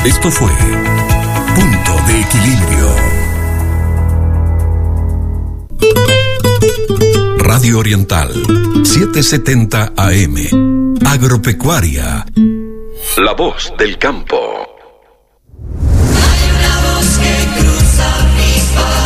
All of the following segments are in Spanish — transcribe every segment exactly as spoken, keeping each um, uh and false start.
Esto fue Punto de Equilibrio. Radio Oriental, setecientos setenta A M. Agropecuaria. La voz del campo. Hay una voz que cruza mi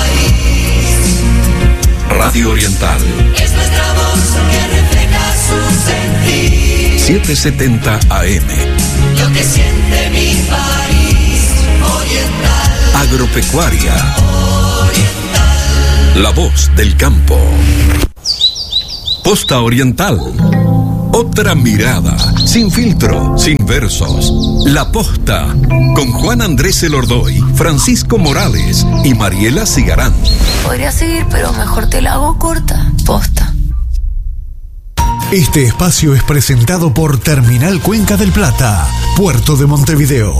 país. Radio Oriental. Es nuestra voz que refleja su sentir. setecientos setenta A M. Lo que siente mi país. Oriental. Agropecuaria. Oriental. La voz del campo. Posta Oriental. Otra mirada, sin filtro, sin versos. La Posta, con Juan Andrés Elordoy, Francisco Morales y Mariela Cigarán. Podría seguir, pero mejor te la hago corta. Posta. Este espacio es presentado por Terminal Cuenca del Plata, Puerto de Montevideo.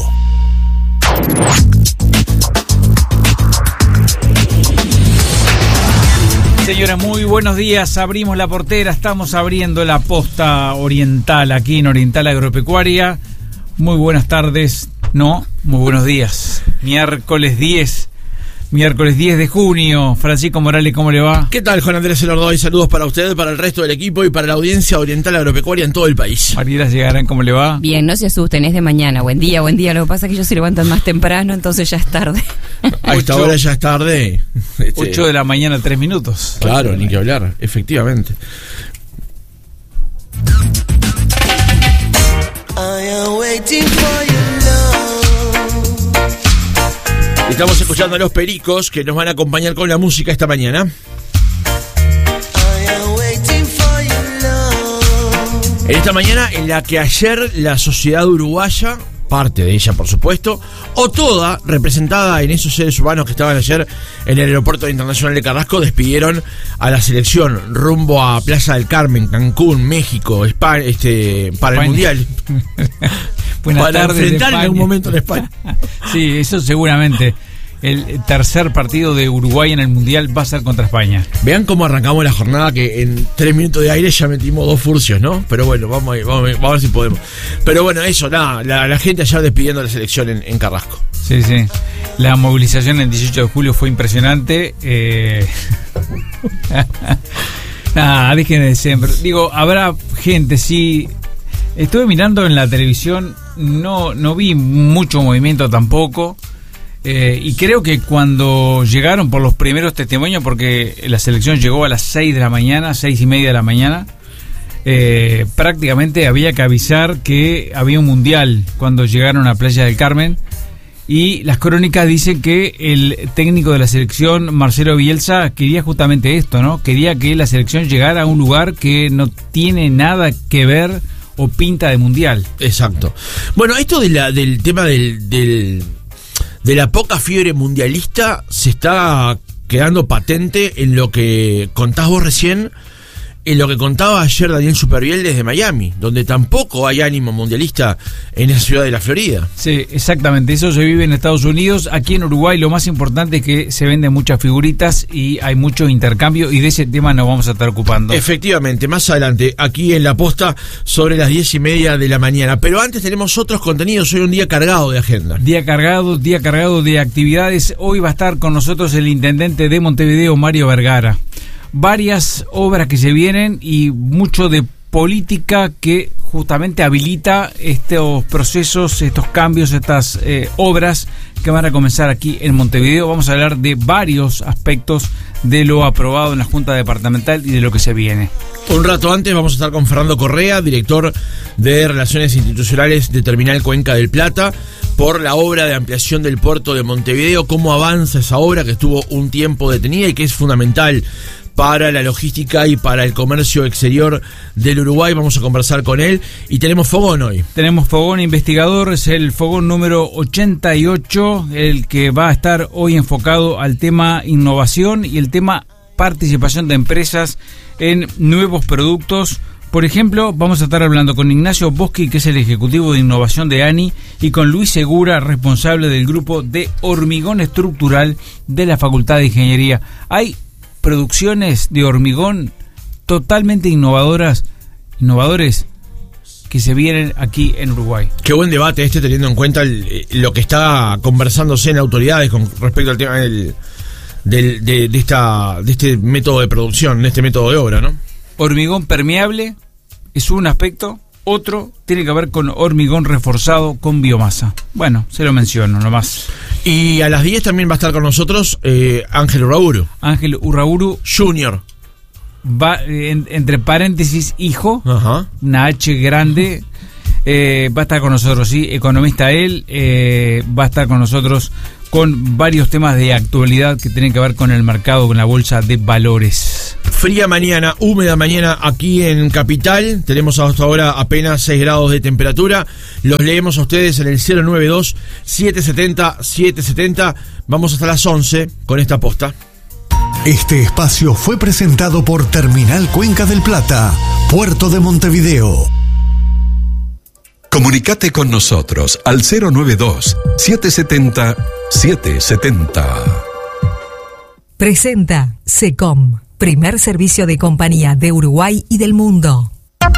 Señores, muy buenos días. Abrimos la portera, estamos abriendo la Posta Oriental aquí en Oriental Agropecuaria. Muy buenas tardes, no, muy buenos días. Miércoles diez, miércoles diez de junio. Francisco Morales, ¿cómo le va? ¿Qué tal, Juan Andrés Elordoy? Saludos para usted, para el resto del equipo y para la audiencia Oriental Agropecuaria en todo el país. Mariela Cigarán, ¿cómo le va? Bien, no se asusten, es de mañana. Buen día, buen día. Lo que pasa es que ellos se levantan más temprano, entonces ya es tarde. A esta hora ya es tarde. Este, ocho de la mañana, tres minutos. Claro, ni que hablar, efectivamente. Estamos escuchando a Los Pericos, que nos van a acompañar con la música esta mañana. En esta mañana en la que ayer la sociedad uruguaya, parte de ella por supuesto, o toda, representada en esos seres humanos que estaban ayer en el aeropuerto internacional de Carrasco, despidieron a la selección rumbo a Playa del Carmen, Cancún, México, España, este, para España. El Mundial. Buenas para tardes, enfrentar España. En algún momento en España. Sí, eso seguramente. El tercer partido de Uruguay en el Mundial va a ser contra España. Vean cómo arrancamos la jornada, que en tres minutos de aire ya metimos dos furcios, ¿no? Pero bueno, vamos a, ir, vamos, a ir, vamos a ver si podemos. Pero bueno, eso, nada, la, la gente allá despidiendo a la selección en, en Carrasco. Sí, sí. La movilización el dieciocho de julio fue impresionante. Eh... Nada, dejen de siempre. Digo, habrá gente, sí. Estuve mirando en la televisión, no, no vi mucho movimiento tampoco. Eh, y creo que cuando llegaron por los primeros testimonios, porque la selección llegó a las seis de la mañana, seis y media de la mañana, eh, prácticamente había que avisar que había un mundial cuando llegaron a Playa del Carmen. Y las crónicas dicen que el técnico de la selección, Marcelo Bielsa, quería justamente esto, ¿no? Quería que la selección llegara a un lugar que no tiene nada que ver o pinta de mundial. Exacto. Bueno, esto de la, del tema del... del de la poca fiebre mundialista se está quedando patente en lo que contás vos recién, en lo que contaba ayer Daniel Superviel desde Miami, donde tampoco hay ánimo mundialista en esa ciudad de la Florida. Sí, exactamente, eso se vive en Estados Unidos. Aquí en Uruguay lo más importante es que se venden muchas figuritas y hay mucho intercambio, y de ese tema nos vamos a estar ocupando. Efectivamente, más adelante, aquí en La Posta, sobre las diez y media de la mañana. Pero antes tenemos otros contenidos, hoy un día cargado de agenda. Día cargado, día cargado de actividades. Hoy va a estar con nosotros el intendente de Montevideo, Mario Vergara. Varias obras que se vienen y mucho de política que justamente habilita estos procesos, estos cambios, estas eh, obras que van a comenzar aquí en Montevideo. Vamos a hablar de varios aspectos de lo aprobado en la Junta Departamental y de lo que se viene. Un rato antes vamos a estar con Fernando Correa, director de Relaciones Institucionales de Terminal Cuenca del Plata, por la obra de ampliación del puerto de Montevideo, cómo avanza esa obra que estuvo un tiempo detenida y que es fundamental para la logística y para el comercio exterior del Uruguay. Vamos a conversar con él y tenemos fogón hoy. Tenemos fogón investigador, es el fogón número ochenta y ocho, el que va a estar hoy enfocado al tema innovación y el tema participación de empresas en nuevos productos. Por ejemplo, vamos a estar hablando con Ignacio Boschi, que es el ejecutivo de innovación de ANI, y con Luis Segura, responsable del grupo de hormigón estructural de la Facultad de Ingeniería. Hay producciones de hormigón totalmente innovadoras, innovadores, que se vienen aquí en Uruguay. Qué buen debate este, teniendo en cuenta el, lo que está conversándose en autoridades con respecto al tema del, del, de, de, esta, de este método de producción, de este método de obra, ¿no? Hormigón permeable es un aspecto, otro tiene que ver con hormigón reforzado con biomasa. Bueno, se lo menciono nomás. Y a las diez también va a estar con nosotros eh, Ángel Urrauru. Ángel Urrauru Junior. Va, en, entre paréntesis, hijo, Ajá. una H grande, eh, va a estar con nosotros, sí, economista él, eh, va a estar con nosotros con varios temas de actualidad que tienen que ver con el mercado, con la bolsa de valores. Fría mañana, húmeda mañana aquí en Capital. Tenemos hasta ahora apenas seis grados de temperatura. Los leemos a ustedes en el cero nueve dos, siete siete cero, siete siete cero. Vamos hasta las once con esta posta. Este espacio fue presentado por Terminal Cuenca del Plata, Puerto de Montevideo. Comunicate con nosotros al cero nueve dos, siete siete cero, siete siete cero. Presenta SECOM, primer servicio de compañía de Uruguay y del mundo.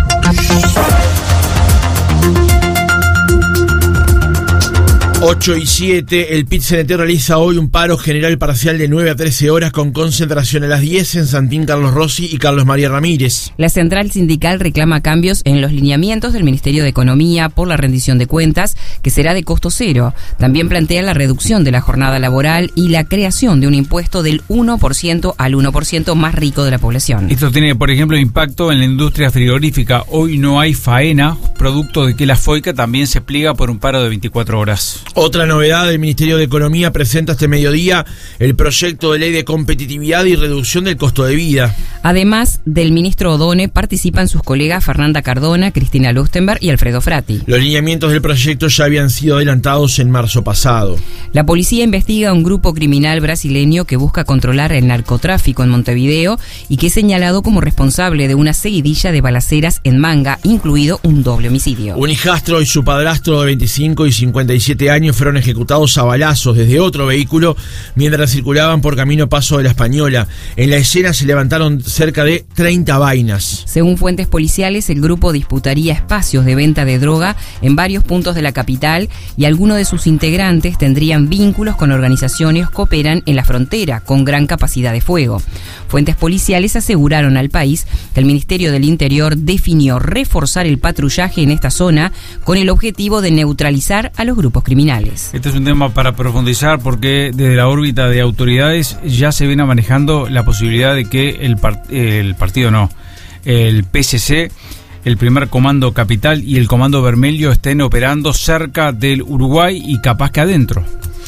ocho y siete, el P I T C N T realiza hoy un paro general parcial de nueve a trece horas con concentración a las diez en Santín Carlos Rossi y Carlos María Ramírez. La central sindical reclama cambios en los lineamientos del Ministerio de Economía por la rendición de cuentas, que será de costo cero. También plantea la reducción de la jornada laboral y la creación de un impuesto del uno por ciento al uno por ciento más rico de la población. Esto tiene, por ejemplo, impacto en la industria frigorífica. Hoy no hay faena, producto de que la FOICA también se pliega por un paro de veinticuatro horas. Otra novedad, el Ministerio de Economía presenta este mediodía el proyecto de ley de competitividad y reducción del costo de vida. Además del ministro Odone, participan sus colegas Fernanda Cardona, Cristina Lustenberg y Alfredo Frati. Los lineamientos del proyecto ya habían sido adelantados en marzo pasado. La policía investiga a un grupo criminal brasileño que busca controlar el narcotráfico en Montevideo y que es señalado como responsable de una seguidilla de balaceras en Manga, incluido un doble homicidio. Un hijastro y su padrastro de veinticinco y cincuenta y siete años fueron ejecutados a balazos desde otro vehículo mientras circulaban por camino Paso de la Española. En la escena se levantaron cerca de treinta vainas. Según fuentes policiales, el grupo disputaría espacios de venta de droga en varios puntos de la capital y algunos de sus integrantes tendrían vínculos con organizaciones que operan en la frontera con gran capacidad de fuego. Fuentes policiales aseguraron al país que el Ministerio del Interior definió reforzar el patrullaje en esta zona con el objetivo de neutralizar a los grupos criminales. Este es un tema para profundizar porque desde la órbita de autoridades ya se viene manejando la posibilidad de que el, part- el partido no, el P C C, el primer comando capital y el comando Vermelho estén operando cerca del Uruguay y capaz que adentro.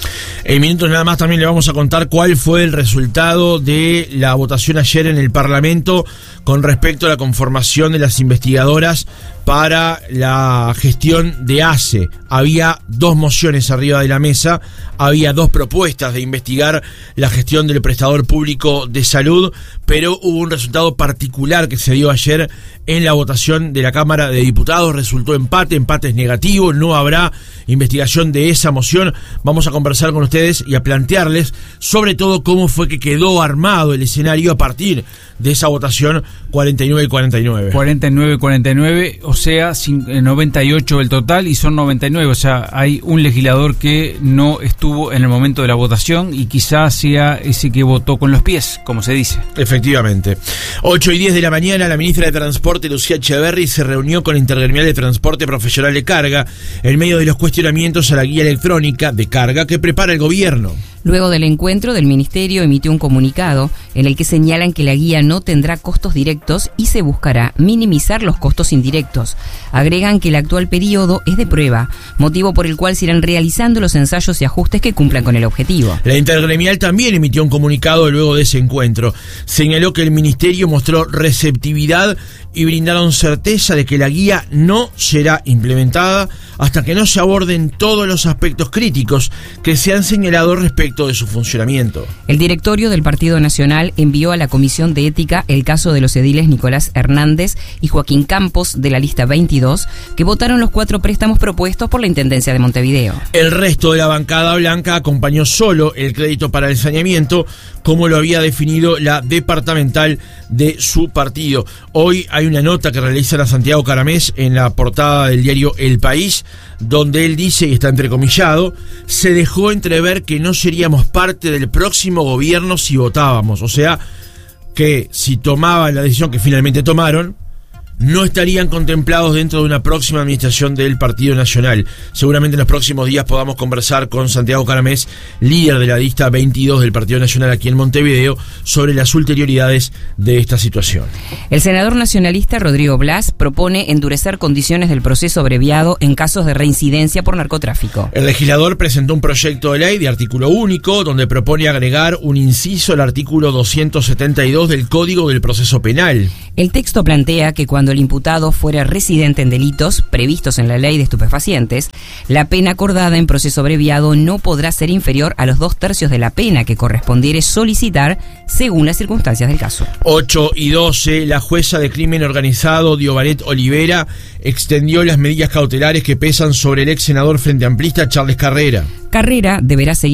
En minutos nada más también le vamos a contar cuál fue el resultado de la votación ayer en el Parlamento con respecto a la conformación de las investigadoras para la gestión de ACE. Había dos mociones arriba de la mesa, había dos propuestas de investigar la gestión del prestador público de salud, pero hubo un resultado particular que se dio ayer en la votación de la Cámara de Diputados. Resultó empate, empate es negativo, no habrá investigación de esa moción. Vamos a conversar con ustedes y a plantearles sobre todo cómo fue que quedó armado el escenario a partir de esa votación cuarenta y nueve cuarenta y nueve. cuarenta y nueve cuarenta y nueve, o sea, noventa y ocho el total y son noventa y nueve, o sea, hay un legislador que no estuvo en el momento de la votación y quizás sea ese que votó con los pies, como se dice. Efectivamente. ocho y diez de la mañana, la ministra de Transporte, Lucía Echeverri, se reunió con Intergremial de Transporte Profesional de Carga en medio de los cuestionamientos a la guía electrónica de carga que prepara el gobierno. Luego del encuentro, del Ministerio emitió un comunicado en el que señalan que la guía no tendrá costos directos y se buscará minimizar los costos indirectos. Agregan que el actual periodo es de prueba, motivo por el cual se irán realizando los ensayos y ajustes que cumplan con el objetivo. La Intergremial también emitió un comunicado luego de ese encuentro. Señaló que el Ministerio mostró receptividad y brindaron certeza de que la guía no será implementada hasta que no se aborden todos los aspectos críticos que se han señalado respecto de su funcionamiento. El directorio del Partido Nacional envió a la Comisión de Ética el caso de los ediles Nicolás Hernández y Joaquín Campos de la lista veintidós, que votaron los cuatro préstamos propuestos por la Intendencia de Montevideo. El resto de la bancada blanca acompañó solo el crédito para el saneamiento, como lo había definido la departamental de su partido. Hoy hay hay una nota que realiza a Santiago Caramés en la portada del diario El País, donde él dice, y está entrecomillado, se dejó entrever que no seríamos parte del próximo gobierno si votábamos. O sea, que si tomaban la decisión que finalmente tomaron, no estarían contemplados dentro de una próxima administración del Partido Nacional. Seguramente en los próximos días podamos conversar con Santiago Caramés, líder de la lista veintidós del Partido Nacional aquí en Montevideo, sobre las ulterioridades de esta situación. El senador nacionalista Rodrigo Blas propone endurecer condiciones del proceso abreviado en casos de reincidencia por narcotráfico. El legislador presentó un proyecto de ley de artículo único donde propone agregar un inciso al artículo doscientos setenta y dos del Código del Proceso Penal. El texto plantea que cuando el imputado fuera residente en delitos previstos en la ley de estupefacientes, la pena acordada en proceso abreviado no podrá ser inferior a los dos tercios de la pena que correspondiere solicitar según las circunstancias del caso. ocho y doce, la jueza de crimen organizado Diobaret Olivera extendió las medidas cautelares que pesan sobre el ex senador frente amplista Charles Carrera. Carrera deberá seguir